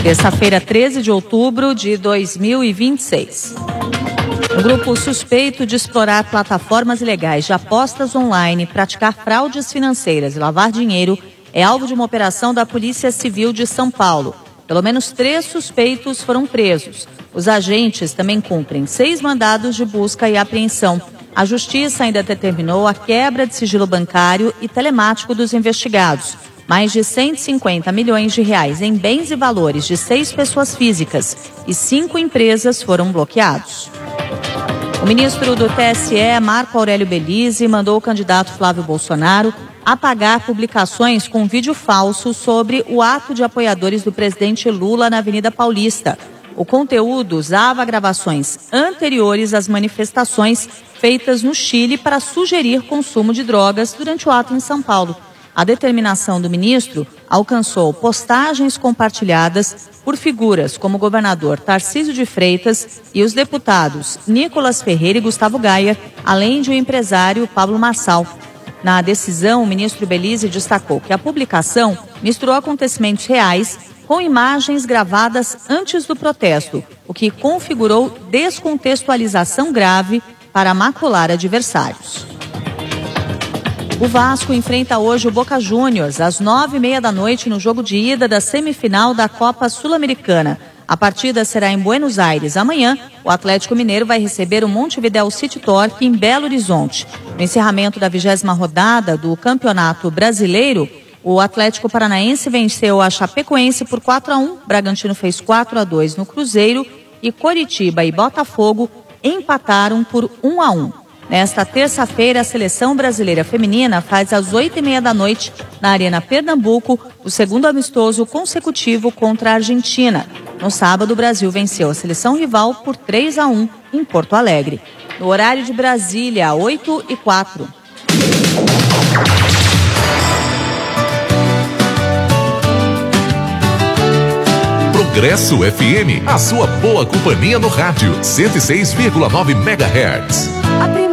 Terça-feira, 13 de outubro de 2026. Um grupo suspeito de explorar plataformas ilegais de apostas online, praticar fraudes financeiras e lavar dinheiro é alvo de uma operação da Polícia Civil de São Paulo. Pelo menos 3 suspeitos foram presos. Os agentes também cumprem 6 mandados de busca e apreensão. A Justiça ainda determinou a quebra de sigilo bancário e telemático dos investigados. Mais de 150 milhões de reais em bens e valores de 6 pessoas físicas e 5 empresas foram bloqueados. O ministro do TSE, Marco Aurélio Belisi, mandou o candidato Flávio Bolsonaro apagar publicações com vídeo falso sobre o ato de apoiadores do presidente Lula na Avenida Paulista. O conteúdo usava gravações anteriores às manifestações feitas no Chile para sugerir consumo de drogas durante o ato em São Paulo. A determinação do ministro alcançou postagens compartilhadas por figuras como o governador Tarcísio de Freitas e os deputados Nicolas Ferreira e Gustavo Gaia, além de o empresário Pablo Marçal. Na decisão, o ministro Belisi destacou que a publicação misturou acontecimentos reais com imagens gravadas antes do protesto, o que configurou descontextualização grave para macular adversários. O Vasco enfrenta hoje o Boca Juniors às 9h30 da noite no jogo de ida da semifinal da Copa Sul-Americana. A partida será em Buenos Aires. Amanhã, o Atlético Mineiro vai receber o Montevidéu City Torque em Belo Horizonte. No encerramento da 20ª rodada do Campeonato Brasileiro, o Atlético Paranaense venceu a Chapecoense por 4-1. Bragantino fez 4-2 no Cruzeiro e Coritiba e Botafogo empataram por 1-1. Nesta terça-feira, a seleção brasileira feminina faz às 8h30 da noite, na Arena Pernambuco, o segundo amistoso consecutivo contra a Argentina. No sábado, o Brasil venceu a seleção rival por 3-1 em Porto Alegre. No horário de Brasília, 8h04. Progresso FM, a sua boa companhia no rádio, 106,9 MHz.